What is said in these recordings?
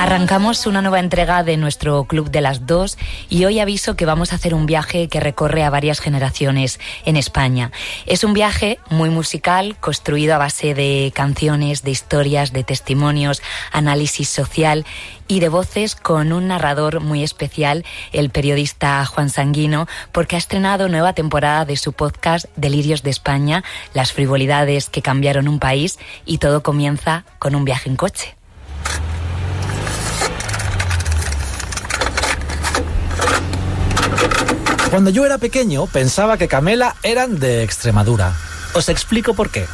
Arrancamos una nueva entrega de nuestro Club de las Dos y hoy aviso que vamos a hacer un viaje que recorre a varias generaciones en España. Es un viaje muy musical, construido a base de canciones, de historias, de testimonios, análisis social y de voces, con un narrador muy especial, el periodista Juan Sanguino, porque ha estrenado nueva temporada de su podcast Delirios de España, las frivolidades que cambiaron un país, y todo comienza con un viaje en coche. Cuando yo era pequeño pensaba que Camela eran de Extremadura. Os explico por qué.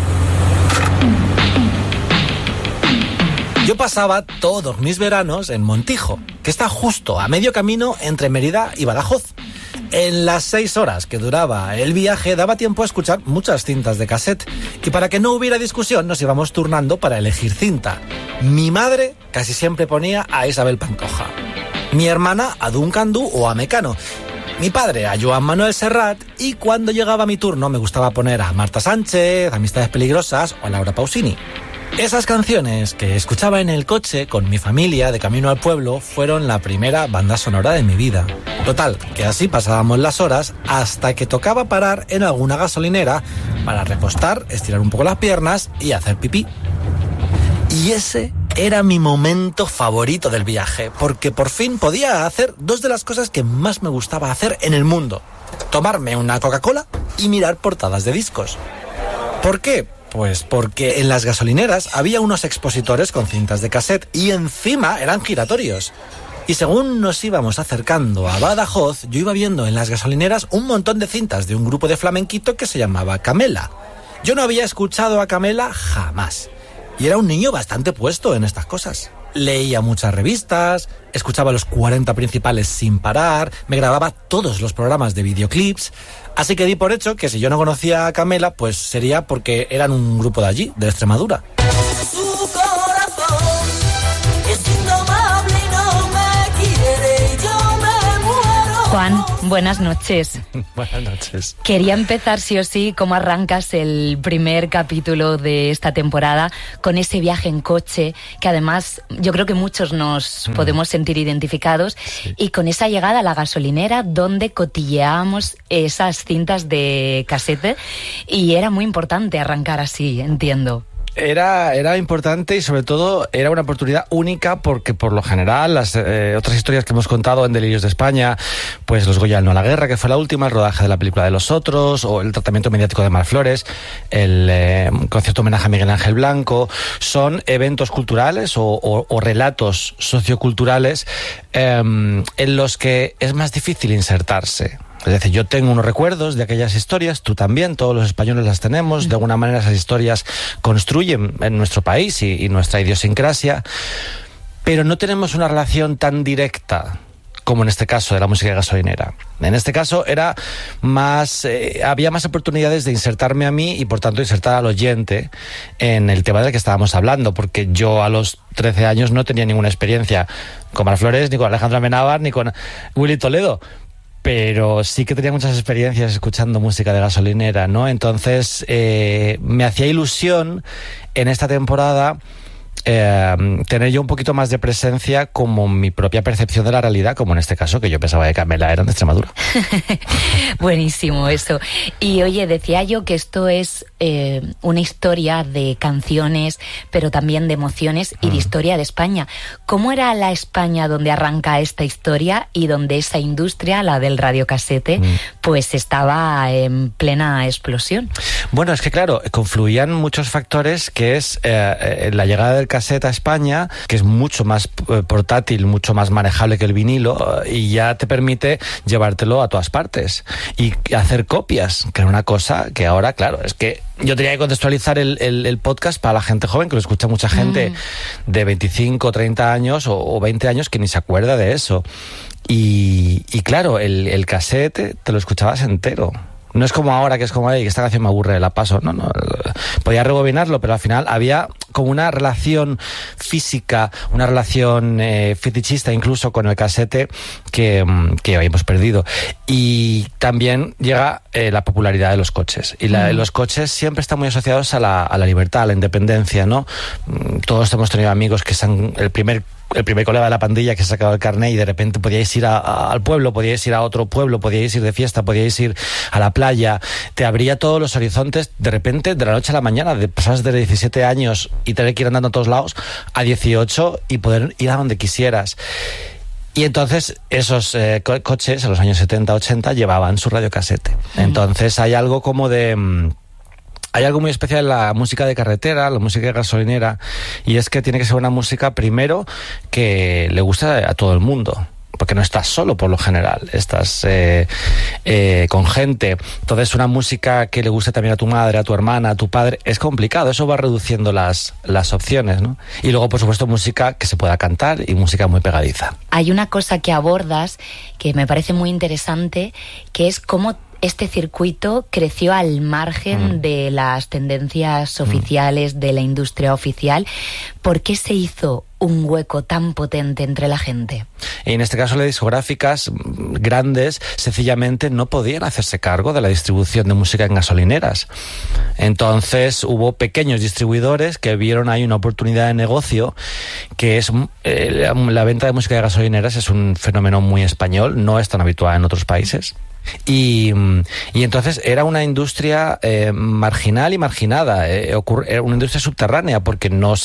Yo pasaba todos mis veranos en Montijo, que está justo a medio camino entre Mérida y Badajoz. En las 6 horas que duraba el viaje daba tiempo a escuchar muchas cintas de cassette, y para que no hubiera discusión nos íbamos turnando para elegir cinta. Mi madre casi siempre ponía a Isabel Pantoja, mi hermana a Duncan Du o a Mecano, mi padre a Joan Manuel Serrat, y cuando llegaba mi turno me gustaba poner a Marta Sánchez, Amistades Peligrosas o a Laura Pausini. Esas canciones que escuchaba en el coche con mi familia de camino al pueblo fueron la primera banda sonora de mi vida. Total, que así pasábamos las horas hasta que tocaba parar en alguna gasolinera para repostar, estirar un poco las piernas y hacer pipí. Y ese era mi momento favorito del viaje, porque por fin podía hacer dos de las cosas que más me gustaba hacer en el mundo: tomarme una Coca-Cola y mirar portadas de discos. ¿Por qué? Pues porque en las gasolineras había unos expositores con cintas de cassette y encima eran giratorios. Y según nos íbamos acercando a Badajoz, yo iba viendo en las gasolineras un montón de cintas de un grupo de flamenquito que se llamaba Camela. Yo no había escuchado a Camela jamás, y era un niño bastante puesto en estas cosas. Leía muchas revistas, escuchaba los 40 principales sin parar, me grababa todos los programas de videoclips, así que di por hecho que si yo no conocía a Camela, pues sería porque eran un grupo de allí, de Extremadura. Juan, buenas noches. Buenas noches. Quería empezar sí o sí, cómo arrancas el primer capítulo de esta temporada con ese viaje en coche, que además yo creo que muchos nos podemos sentir identificados, sí. Y con esa llegada a la gasolinera donde cotilleábamos esas cintas de casete, y era muy importante arrancar así, entiendo. Era importante, y sobre todo era una oportunidad única, porque por lo general las otras historias que hemos contado en Delirios de España, pues los Goya no a la guerra, que fue la última, el rodaje de la película de Los Otros, o el tratamiento mediático de Mar Flores, el concierto homenaje a Miguel Ángel Blanco, son eventos culturales o relatos socioculturales en los que es más difícil insertarse. Es decir, yo tengo unos recuerdos de aquellas historias, tú también, todos los españoles las tenemos. De alguna manera esas historias construyen en nuestro país y nuestra idiosincrasia, pero no tenemos una relación tan directa como en este caso de la música gasolinera. En este caso era más, había más oportunidades de insertarme a mí y por tanto insertar al oyente en el tema del que estábamos hablando, porque yo a los 13 años no tenía ninguna experiencia con Mar Flores, ni con Alejandro Amenábar, ni con Willy Toledo, pero sí que tenía muchas experiencias escuchando música de gasolinera, ¿no? Entonces me hacía ilusión en esta temporada tener yo un poquito más de presencia, como mi propia percepción de la realidad, como en este caso, que yo pensaba que Camela eran de Extremadura. Buenísimo eso. Y oye, decía yo que esto es una historia de canciones, pero también de emociones y de historia de España. ¿Cómo era la España donde arranca esta historia y donde esa industria, la del radiocasete, pues estaba en plena explosión? Bueno, es que claro, confluían muchos factores, que es la llegada del cassette a España, que es mucho más portátil, mucho más manejable que el vinilo, y ya te permite llevártelo a todas partes y hacer copias, que era una cosa que ahora, claro, es que yo tenía que contextualizar el podcast para la gente joven, que lo escucha mucha gente de 25, 30 años o 20 años que ni se acuerda de eso. Y claro, el cassette te lo escuchabas entero. No es como ahora, que es como, que esta canción me aburre, la paso. No, podía rebobinarlo, pero al final había como una relación física, una relación fetichista incluso con el casete que hoy hemos perdido. Y también llega la popularidad de los coches. Y los coches siempre están muy asociados a la libertad, a la independencia, ¿no? Todos hemos tenido amigos que el primer colega de la pandilla que se sacaba el carnet y de repente podíais ir al pueblo, podíais ir a otro pueblo, podíais ir de fiesta, podíais ir a la playa, te abría todos los horizontes de repente, de la noche a la mañana, de pasar de 17 años y tener que ir andando a todos lados a 18 y poder ir a donde quisieras. Y entonces esos coches en los años 70, 80 llevaban su radiocasete. Entonces hay algo como de... Hay algo muy especial en la música de carretera, la música gasolinera, y es que tiene que ser una música, primero, que le gusta a todo el mundo, porque no estás solo por lo general, estás con gente. Entonces una música que le guste también a tu madre, a tu hermana, a tu padre, es complicado, eso va reduciendo las opciones, ¿no? Y luego, por supuesto, música que se pueda cantar y música muy pegadiza. Hay una cosa que abordas que me parece muy interesante, que es cómo este circuito creció al margen de las tendencias oficiales, de la industria oficial. ¿Por qué se hizo un hueco tan potente entre la gente? Y en este caso las discográficas grandes sencillamente no podían hacerse cargo de la distribución de música en gasolineras. Entonces hubo pequeños distribuidores que vieron ahí una oportunidad de negocio, que es la venta de música de gasolineras es un fenómeno muy español, no es tan habitual en otros países. Y entonces era una industria marginal y marginada, era una industria subterránea, porque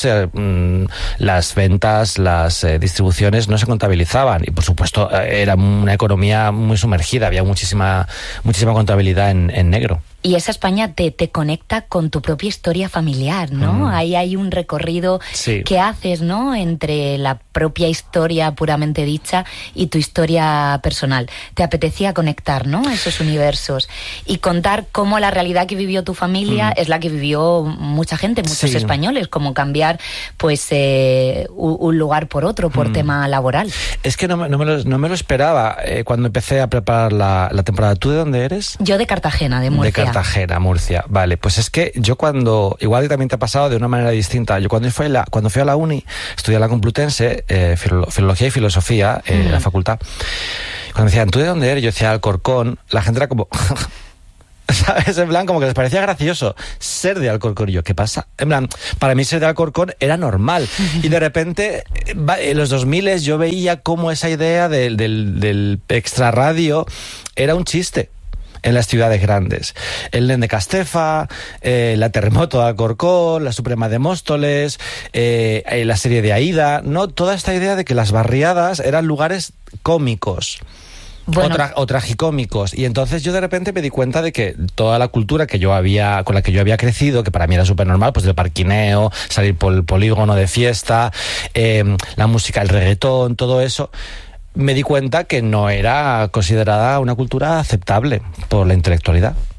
las ventas, las distribuciones no se contabilizaban, y por supuesto era una economía muy sumergida, había muchísima contabilidad en negro. Y esa España te conecta con tu propia historia familiar, ¿no? Ahí hay un recorrido que haces, ¿no? Entre la propia historia puramente dicha y tu historia personal. Te apetecía conectar, ¿no? Esos universos. Y contar cómo la realidad que vivió tu familia es la que vivió mucha gente, muchos españoles, como cambiar pues un lugar por otro, por tema laboral. Es que no me lo esperaba cuando empecé a preparar la temporada. ¿Tú de dónde eres? Yo de Cartagena, de Murcia. De Cartagena, Murcia. Vale, pues es que yo igual que también te ha pasado de una manera distinta, yo cuando fui a la uni, estudié a la Complutense, Filología y Filosofía, en la facultad. Cuando me decían, ¿tú de dónde eres? Yo decía Alcorcón, la gente era como... ¿Sabes? En plan, como que les parecía gracioso ser de Alcorcón. Y yo, ¿qué pasa? En plan, para mí ser de Alcorcón era normal. Y de repente, en los 2000 yo veía cómo esa idea del extrarradio era un chiste en las ciudades grandes. El Nen de Castefa, la Terremoto de Alcorcón, la Suprema de Móstoles, la serie de Aída, ¿no? Toda esta idea de que las barriadas eran lugares cómicos. Bueno. O tragicómicos. Y entonces yo de repente me di cuenta de que toda la cultura con la que yo había crecido, que para mí era súper normal, pues del parquineo, salir por el polígono de fiesta, la música, el reggaetón, todo eso, me di cuenta que no era considerada una cultura aceptable por la intelectualidad.